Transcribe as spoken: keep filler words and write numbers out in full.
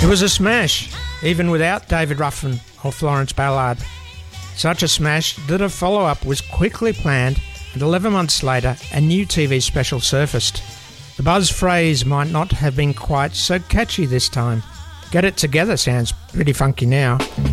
It was a smash, even without David Ruffin or Florence Ballard. Such a smash that a follow-up was quickly planned, and eleven months later, a new T V special surfaced. The buzz phrase might not have been quite so catchy this time. Get It Together sounds pretty funky now.